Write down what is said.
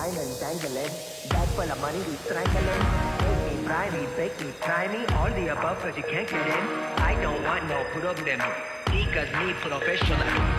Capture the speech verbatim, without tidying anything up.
wine and dangling. Bag full of money, we strangling. Take me, fry me, bake me, try me. All the above, cause you can't get in. I don't want no problem. Because me professional.